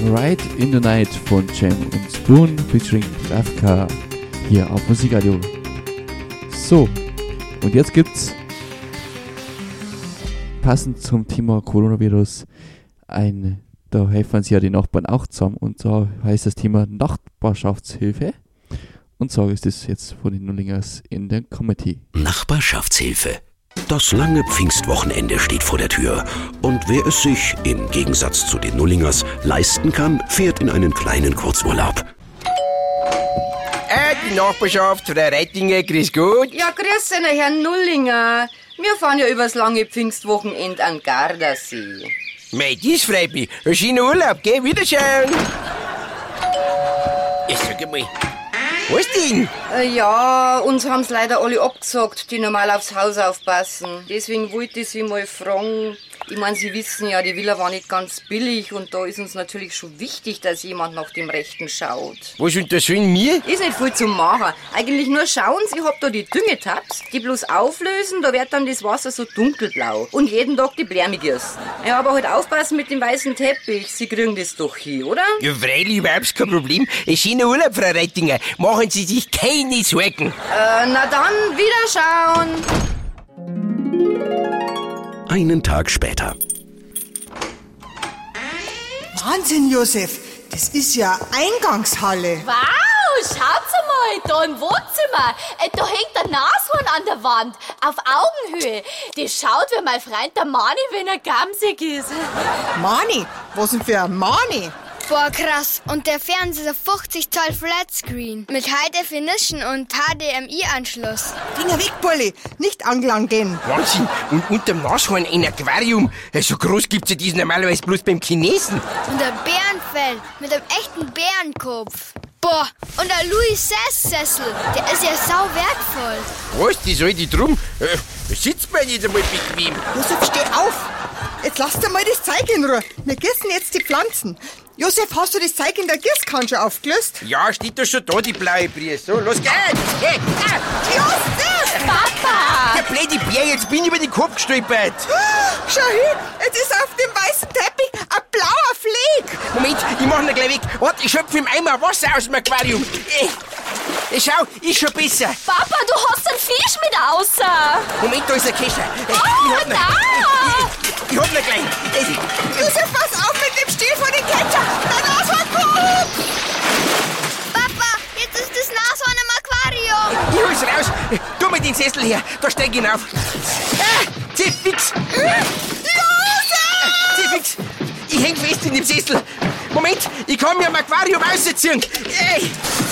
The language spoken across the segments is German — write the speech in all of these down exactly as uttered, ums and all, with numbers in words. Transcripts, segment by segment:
Ride in the Night von Jam und Spoon featuring Ravka hier auf Musikradio. So, und jetzt gibt's passend zum Thema Coronavirus ein, da helfen sich ja die Nachbarn auch zusammen, und so heißt das Thema Nachbarschaftshilfe. Und so ist es jetzt von den Nullingers in der Comedy. Nachbarschaftshilfe. Das lange Pfingstwochenende steht vor der Tür. Und wer es sich, im Gegensatz zu den Nullingers, leisten kann, fährt in einen kleinen Kurzurlaub. Äh, die Nachbarschaft, Frau Reitinger, grüß Gott. Ja, grüß Sie, Herr Nullinger. Wir fahren ja übers lange Pfingstwochenende an Gardasee. Mei, das freut mich. Ein schöner Urlaub, gell? Wiederschauen. Ja, sag mal, was denn? Äh, ja, uns haben's leider alle abgesagt, die normal aufs Haus aufpassen. Deswegen wollte ich Sie mal fragen. Ich meine, Sie wissen ja, die Villa war nicht ganz billig und da ist uns natürlich schon wichtig, dass jemand nach dem Rechten schaut. Was untersollen mir? Ist nicht viel zu machen. Eigentlich nur schauen Sie, ich hab da die Düngetabs, die bloß auflösen, da wird dann das Wasser so dunkelblau. Und jeden Tag die Bläme gießen. Ja, aber halt aufpassen mit dem weißen Teppich, Sie kriegen das doch hin, oder? Ja, freilich, überhaupt kein Problem. Ein schöner Urlaub, Frau Reitinger. Machen Sie sich keine Sorgen. Äh, na dann, wiederschauen. Einen Tag später. Wahnsinn, Josef. Das ist ja Eingangshalle. Wow, schaut's mal, da im Wohnzimmer. Äh, Da hängt ein Nashorn an der Wand, auf Augenhöhe. Das schaut wie mein Freund der Mani, wenn er gamsig ist. Mani, was denn für ein Mani? Boah, krass. Und der Fernseher ist auf fünfzig Zoll Flatscreen. Mit High Definition und H D M I-Anschluss. Finger weg, Bulli. Nicht angelangt gehen. Wahnsinn. Und unterm Nashorn ein Aquarium. So groß gibt's ja das normalerweise bloß beim Chinesen. Und ein Bärenfell mit einem echten Bärenkopf. Boah, und ein Louis Sess-Sessel. Der ist ja sau wertvoll. Was, das alte drum? Äh, sitzt man nicht einmal bequem. Josef, steh auf. Jetzt lass dir mal das Zeug in Ruhe. Wir gießen jetzt die Pflanzen. Josef, hast du das Zeug in der Gießkanne schon aufgelöst? Ja, steht da schon da, die blaue Brie. So, los geht's. Hey, ah. Josef! Papa! Der blöde Bär, jetzt bin ich über den Kopf gestolpert. Schau hin, jetzt ist auf dem weißen Teppich ein blauer Fleck. Moment, ich mach ihn gleich weg. Warte, ich schöpfe im Eimer Wasser aus dem Aquarium. Eh, eh, schau, ist schon besser. Papa, du hast einen Fisch mit außer. Moment, da ist ein Kescher. Eh, Oh, ich hab ihn. nein. Ich, ich hab ihn gleich. Eh, Josef, pass auf mit dem Stiel von den Ketchup. Der Nashorn kommt. Papa, jetzt ist das Nashorn im Aquarium. ich hol's raus. Eh, Tu mir den Sessel her, da steig ich hinauf. Ah, zieh fix. Zieh fix. Ich häng fest in dem Sessel. Moment, ich kann mir am Aquarium rausziehen. Ey.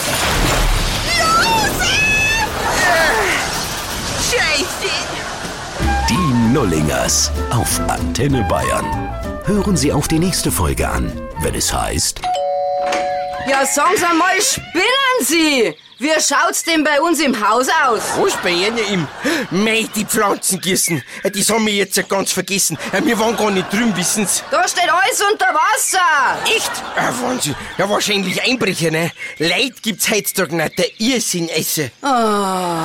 Scheiße! Die Nullingers auf Antenne Bayern. Hören Sie auf die nächste Folge an, wenn es heißt... Ja, sagen Sie mal, spinnen Sie? Wie schaut's denn bei uns im Haus aus? Was bei Ihnen im... Mei, die Pflanzen gießen. Das haben wir jetzt ganz vergessen. Wir waren gar nicht drüben, wissen Sie. Da steht alles unter Wasser. Echt? Ah, Wahnsinn. Ja, wahrscheinlich Einbrecher, ne? Leid gibt's heutzutage nicht, der Irrsinn essen. Ah.